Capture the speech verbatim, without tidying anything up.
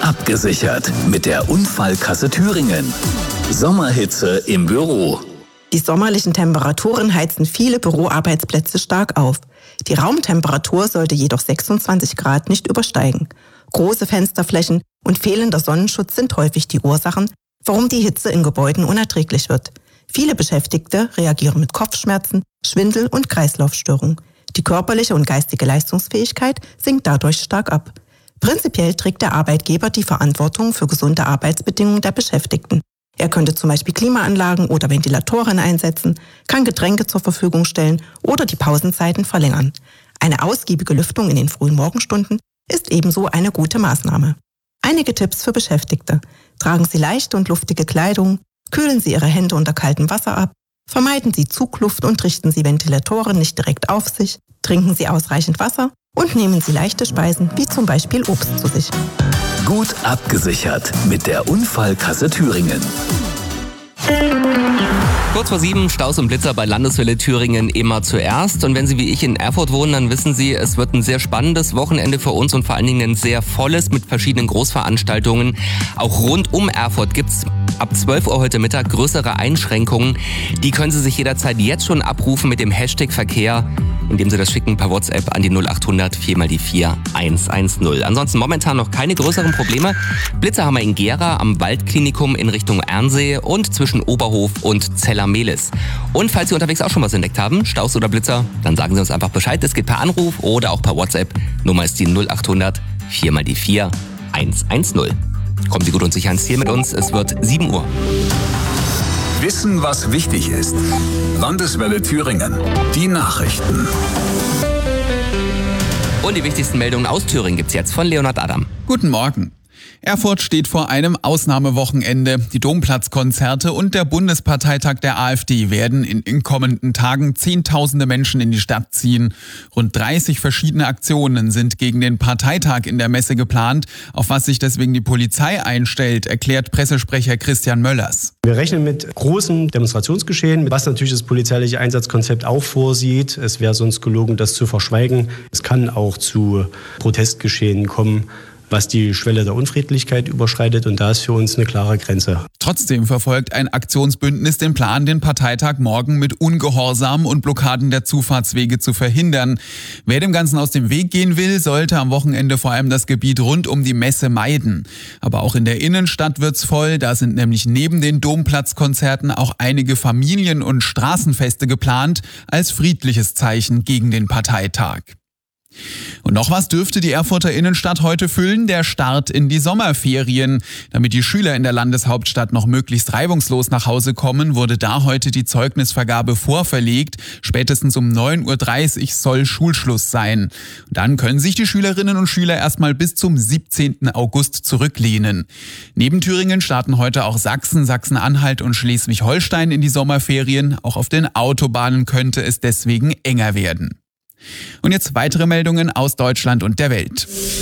abgesichert mit der Unfallkasse Thüringen. Sommerhitze im Büro. Die sommerlichen Temperaturen heizen viele Büroarbeitsplätze stark auf. Die Raumtemperatur sollte jedoch sechsundzwanzig Grad nicht übersteigen. Große Fensterflächen und fehlender Sonnenschutz sind häufig die Ursachen, warum die Hitze in Gebäuden unerträglich wird. Viele Beschäftigte reagieren mit Kopfschmerzen, Schwindel und Kreislaufstörungen. Die körperliche und geistige Leistungsfähigkeit sinkt dadurch stark ab. Prinzipiell trägt der Arbeitgeber die Verantwortung für gesunde Arbeitsbedingungen der Beschäftigten. Er könnte zum Beispiel Klimaanlagen oder Ventilatoren einsetzen, kann Getränke zur Verfügung stellen oder die Pausenzeiten verlängern. Eine ausgiebige Lüftung in den frühen Morgenstunden ist ebenso eine gute Maßnahme. Einige Tipps für Beschäftigte. Tragen Sie leichte und luftige Kleidung, kühlen Sie Ihre Hände unter kaltem Wasser ab, vermeiden Sie Zugluft und richten Sie Ventilatoren nicht direkt auf sich, trinken Sie ausreichend Wasser und nehmen Sie leichte Speisen wie zum Beispiel Obst zu sich. Gut abgesichert mit der Unfallkasse Thüringen. Kurz vor sieben, Staus und Blitzer bei Landeswelle Thüringen immer zuerst. Und wenn Sie wie ich in Erfurt wohnen, dann wissen Sie, es wird ein sehr spannendes Wochenende für uns und vor allen Dingen ein sehr volles mit verschiedenen Großveranstaltungen. Auch rund um Erfurt gibt's ab zwölf Uhr heute Mittag größere Einschränkungen. Die können Sie sich jederzeit jetzt schon abrufen mit dem Hashtag Verkehr, indem Sie das schicken per WhatsApp an die null acht hundert vier mal die vier eins eins null. Ansonsten momentan noch keine größeren Probleme. Blitzer haben wir in Gera am Waldklinikum in Richtung Ernsee und zwischen Oberhof und Zella-Mehlis. Und falls Sie unterwegs auch schon was entdeckt haben, Staus oder Blitzer, dann sagen Sie uns einfach Bescheid. Es geht per Anruf oder auch per WhatsApp. Nummer ist die null acht hundert vier mal die vier eins eins null. Kommen Sie gut und sicher ins Ziel mit uns. Es wird sieben Uhr. Wissen, was wichtig ist. Landeswelle Thüringen. Die Nachrichten. Und die wichtigsten Meldungen aus Thüringen gibt's jetzt von Leonhard Adam. Guten Morgen. Erfurt steht vor einem Ausnahmewochenende. Die Domplatzkonzerte und der Bundesparteitag der AfD werden in den kommenden Tagen Zehntausende Menschen in die Stadt ziehen. Rund dreißig verschiedene Aktionen sind gegen den Parteitag in der Messe geplant. Auf was sich deswegen die Polizei einstellt, erklärt Pressesprecher Christian Möllers. Wir rechnen mit großem Demonstrationsgeschehen, was natürlich das polizeiliche Einsatzkonzept auch vorsieht. Es wäre sonst gelogen, das zu verschweigen. Es kann auch zu Protestgeschehen kommen, was die Schwelle der Unfriedlichkeit überschreitet, und da ist für uns eine klare Grenze. Trotzdem verfolgt ein Aktionsbündnis den Plan, den Parteitag morgen mit Ungehorsam und Blockaden der Zufahrtswege zu verhindern. Wer dem Ganzen aus dem Weg gehen will, sollte am Wochenende vor allem das Gebiet rund um die Messe meiden. Aber auch in der Innenstadt wird's voll, da sind nämlich neben den Domplatzkonzerten auch einige Familien- und Straßenfeste geplant, als friedliches Zeichen gegen den Parteitag. Und noch was dürfte die Erfurter Innenstadt heute füllen: der Start in die Sommerferien. Damit die Schüler in der Landeshauptstadt noch möglichst reibungslos nach Hause kommen, wurde da heute die Zeugnisvergabe vorverlegt. Spätestens um neun Uhr dreißig soll Schulschluss sein. Und dann können sich die Schülerinnen und Schüler erstmal bis zum siebzehnten August zurücklehnen. Neben Thüringen starten heute auch Sachsen, Sachsen-Anhalt und Schleswig-Holstein in die Sommerferien. Auch auf den Autobahnen könnte es deswegen enger werden. Und jetzt weitere Meldungen aus Deutschland und der Welt.